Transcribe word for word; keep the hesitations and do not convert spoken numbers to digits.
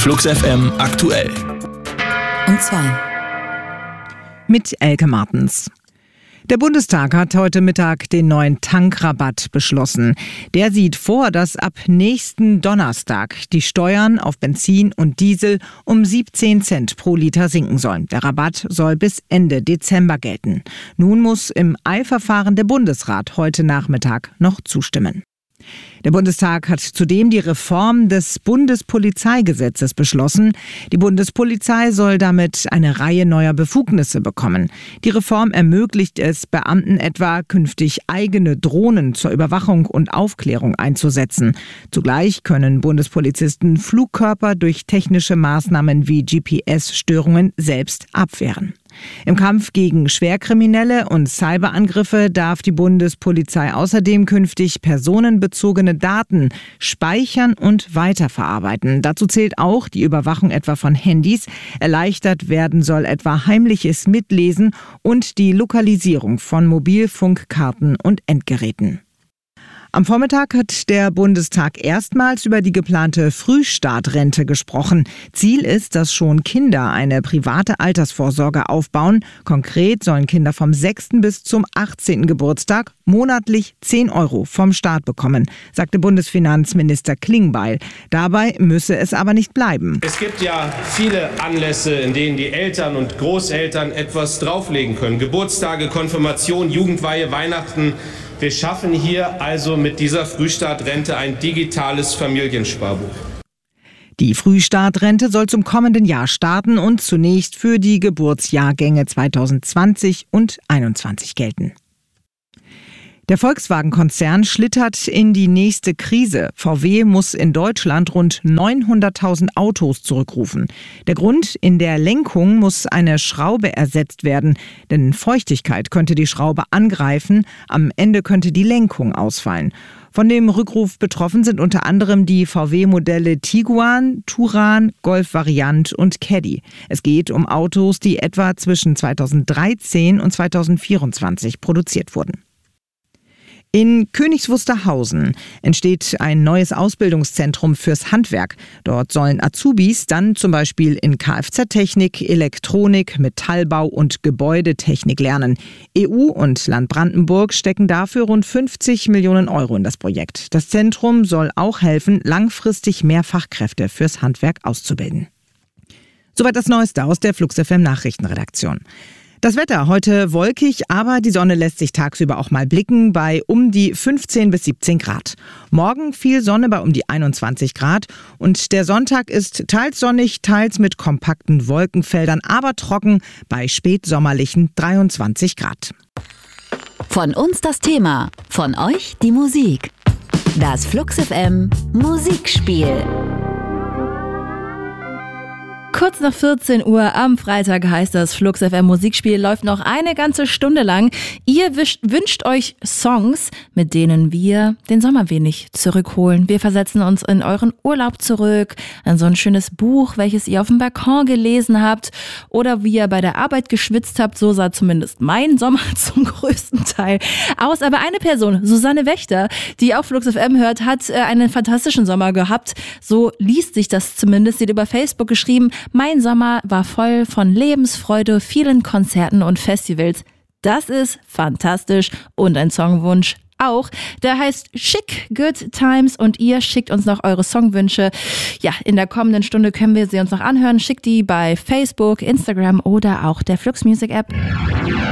Flux F M aktuell. Und zwei. Mit Elke Martens. Der Bundestag hat heute Mittag den neuen Tankrabatt beschlossen. Der sieht vor, dass ab nächsten Donnerstag die Steuern auf Benzin und Diesel um siebzehn Cent pro Liter sinken sollen. Der Rabatt soll bis Ende Dezember gelten. Nun muss im Eilverfahren der Bundesrat heute Nachmittag noch zustimmen. Der Bundestag hat zudem die Reform des Bundespolizeigesetzes beschlossen. Die Bundespolizei soll damit eine Reihe neuer Befugnisse bekommen. Die Reform ermöglicht es Beamten etwa, künftig eigene Drohnen zur Überwachung und Aufklärung einzusetzen. Zugleich können Bundespolizisten Flugkörper durch technische Maßnahmen wie G P S-Störungen selbst abwehren. Im Kampf gegen Schwerkriminelle und Cyberangriffe darf die Bundespolizei außerdem künftig personenbezogene Daten speichern und weiterverarbeiten. Dazu zählt auch die Überwachung etwa von Handys. Erleichtert werden soll etwa heimliches Mitlesen und die Lokalisierung von Mobilfunkkarten und Endgeräten. Am Vormittag hat der Bundestag erstmals über die geplante Frühstartrente gesprochen. Ziel ist, dass schon Kinder eine private Altersvorsorge aufbauen. Konkret sollen Kinder vom sechsten bis zum achtzehnten Geburtstag monatlich zehn Euro vom Staat bekommen, sagte Bundesfinanzminister Klingbeil. Dabei müsse es aber nicht bleiben. Es gibt ja viele Anlässe, in denen die Eltern und Großeltern etwas drauflegen können. Geburtstage, Konfirmation, Jugendweihe, Weihnachten. Wir schaffen hier also mit dieser Frühstartrente ein digitales Familiensparbuch. Die Frühstartrente soll zum kommenden Jahr starten und zunächst für die Geburtsjahrgänge zweitausendzwanzig und einundzwanzig gelten. Der Volkswagen-Konzern schlittert in die nächste Krise. V W muss in Deutschland rund neunhunderttausend Autos zurückrufen. Der Grund: in der Lenkung muss eine Schraube ersetzt werden, denn Feuchtigkeit könnte die Schraube angreifen. Am Ende könnte die Lenkung ausfallen. Von dem Rückruf betroffen sind unter anderem die V W-Modelle Tiguan, Touran, Golf Variant und Caddy. Es geht um Autos, die etwa zwischen zweitausenddreizehn und zweitausendvierundzwanzig produziert wurden. In Königs Wusterhausen entsteht ein neues Ausbildungszentrum fürs Handwerk. Dort sollen Azubis dann zum Beispiel in Kfz-Technik, Elektronik, Metallbau und Gebäudetechnik lernen. E U und Land Brandenburg stecken dafür rund fünfzig Millionen Euro in das Projekt. Das Zentrum soll auch helfen, langfristig mehr Fachkräfte fürs Handwerk auszubilden. Soweit das Neueste aus der Flux F M Nachrichtenredaktion. Das Wetter heute wolkig, aber die Sonne lässt sich tagsüber auch mal blicken bei um die fünfzehn bis siebzehn Grad. Morgen viel Sonne bei um die einundzwanzig Grad und der Sonntag ist teils sonnig, teils mit kompakten Wolkenfeldern, aber trocken bei spätsommerlichen dreiundzwanzig Grad. Von uns das Thema, von euch die Musik. Das Flux F M Musikspiel. Kurz nach vierzehn Uhr am Freitag heißt das Flux F M Musikspiel, läuft noch eine ganze Stunde lang. Ihr wischt, wünscht euch Songs, mit denen wir den Sommer wenig zurückholen. Wir versetzen uns in euren Urlaub zurück, in so ein schönes Buch, welches ihr auf dem Balkon gelesen habt oder wie ihr bei der Arbeit geschwitzt habt. So sah zumindest mein Sommer zum größten Teil aus. Aber eine Person, Susanne Wächter, die auch Flux F M hört, hat einen fantastischen Sommer gehabt. So liest sich das zumindest. Sie hat über Facebook geschrieben: Mein Sommer war voll von Lebensfreude, vielen Konzerten und Festivals. Das ist fantastisch und ein Songwunsch auch. Der heißt Schick, Good Times und ihr schickt uns noch eure Songwünsche. Ja, in der kommenden Stunde können wir sie uns noch anhören. Schickt die bei Facebook, Instagram oder auch der Flux Music App.